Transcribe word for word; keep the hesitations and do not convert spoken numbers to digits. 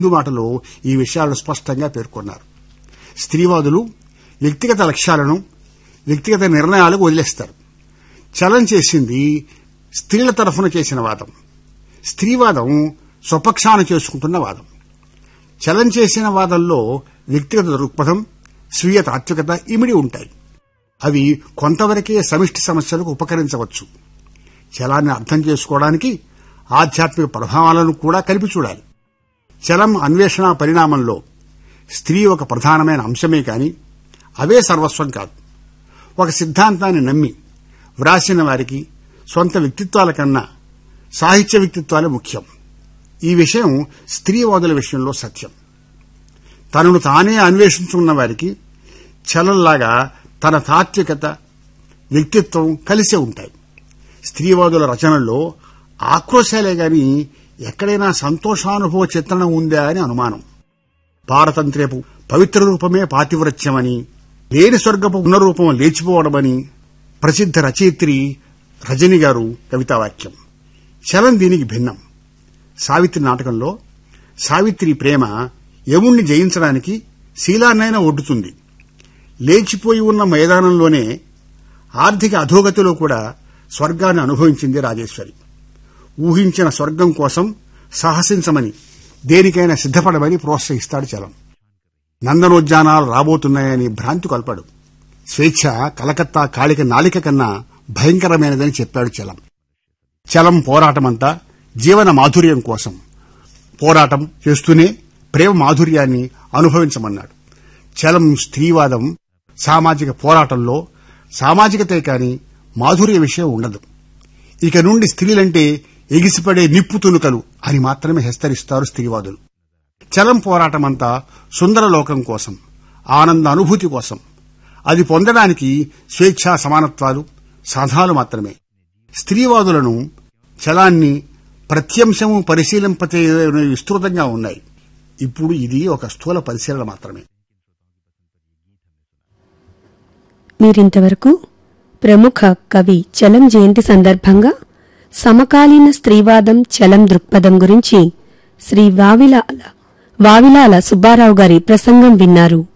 మాటలో ఈ విషయాలను స్పష్టంగా పేర్కొన్నారు. స్త్రీవాదులు వ్యక్తిగత లక్ష్యాలను వ్యక్తిగత నిర్ణయాలకు వదిలేస్తారు. చలం చేసింది స్త్రీల తరఫున చేసిన వాదం. స్త్రీవాదం స్వపక్షాన చేసుకుంటున్న వాదం. చలం చేసిన వాదంలో వ్యక్తిగత దృక్పథం, స్వీయ తాత్వికత ఇమిడి ఉంటాయి. అవి కొంతవరకే సమిష్టి సమస్యలకు ఉపకరించవచ్చు. చలాన్ని అర్థం చేసుకోవడానికి ఆధ్యాత్మిక ప్రభావాలను కూడా కలిపి చూడాలి. చలం అన్వేషణ పరిణామంలో స్త్రీ ఒక ప్రధానమైన అంశమే కాని అవే సర్వస్వం కాదు. ఒక సిద్ధాంతాన్ని నమ్మి వ్రాసిన వారికి సొంత వ్యక్తిత్వాల కన్నా సాహిత్య వ్యక్తిత్వాలే ముఖ్యం. ఈ విషయం స్త్రీవాదుల విషయంలో సత్యం. తనను తానే అన్వేషించుకున్న వారికి చలంలాగా తన తాత్వికత, వ్యక్తిత్వం కలిసే ఉంటాయి. స్త్రీవాదుల రచనల్లో ఆక్రోశాలే గాని ఎక్కడైనా సంతోషానుభవ చిత్రణ ఉందా అని అనుమానం. పారతంత్ర్యపు పవిత్ర రూపమే పాతివ్రత్యమని, లేని స్వర్గపు పునరూపం లేచిపోవడమని ప్రసిద్ధ రచయిత్రి రజని గారు కవితావాక్యం. చలం దీనికి భిన్నం. సావిత్రి నాటకంలో సావిత్రి ప్రేమ యముణ్ణి జయించడానికి శీలాన్నైనా ఒడ్డుతుంది. లేచిపోయి ఉన్న మైదానంలోనే ఆర్థిక అధోగతిలో కూడా స్వర్గాన్ని అనుభవించింది రాజేశ్వరి. ఊహించిన స్వర్గం కోసం సాహసించమని, దేనికైనా సిద్ధపడమని ప్రోత్సహిస్తాడు చలం. నందనోద్యానాలు రాబోతున్నాయని భ్రాంతి కల్పడు. స్వేచ్ఛ కలకత్తా కాళిక నాలిక కన్నా భయంకరమైనదని చెప్పాడు చలం. చలం పోరాటమంతా జీవన మాధుర్యం కోసం. పోరాటం చేస్తూనే ప్రేమ మాధుర్యాన్ని అనుభవించమన్నాడు. చలం స్త్రీవాదం సామాజిక పోరాటంలో సామాజికతే కాని మాధుర్య విషయం ఉండదు. ఇక నుండి స్త్రీలంటే ఎగిసిపడే నిప్పు తునుకలు అని మాత్రమే హెచ్చరిస్తారు స్త్రీవాదులు. చలం పోరాటమంతా సుందర లోకం కోసం, ఆనంద అనుభూతి కోసం. అది పొందడానికి స్వేచ్ఛా సమానత్వాలు సాధనాలు మాత్రమే. స్త్రీవాదులను చలాన్ని ప్రత్యంశము పరిశీలింపచే విస్తృతంగా ఉన్నాయి. ఇప్పుడు ఇది ఒక స్థూల పరిశీలన మాత్రమే. మీరింతవరకు ప్రముఖ కవి చలం జయంతి సందర్భంగా సమకాలీన స్త్రీవాదం, చలం దృక్పథం గురించి శ్రీ వావిలాల వావిలాల సుబ్బారావు గారి ప్రసంగం విన్నారు.